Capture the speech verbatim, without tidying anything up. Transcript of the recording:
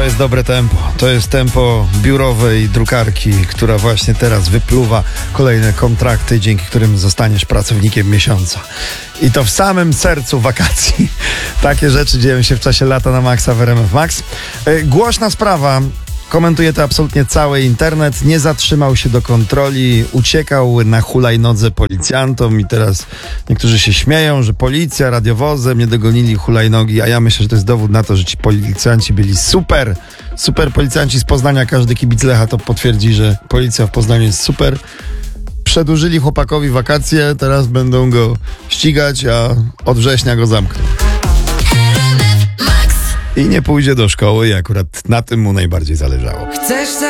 jest dobre tempo. To jest tempo biurowej drukarki, która właśnie teraz wypluwa kolejne kontrakty, dzięki którym zostaniesz pracownikiem miesiąca. I to w samym sercu wakacji. Takie rzeczy dzieją się w czasie lata na maksa w R M F Max. Głośna sprawa. Komentuje to absolutnie cały internet. Nie zatrzymał się do kontroli, uciekał na hulajnodze policjantom i teraz niektórzy się śmieją, że policja radiowozem nie dogonili hulajnogi, a ja myślę, że to jest dowód na to, że ci policjanci byli super. Super policjanci z Poznania, każdy kibic Lecha to potwierdzi, że policja w Poznaniu jest super. Przedłużyli chłopakowi wakacje, teraz będą go ścigać, a od września go zamkną. I nie pójdzie do szkoły i akurat na tym mu najbardziej zależało. Chcesz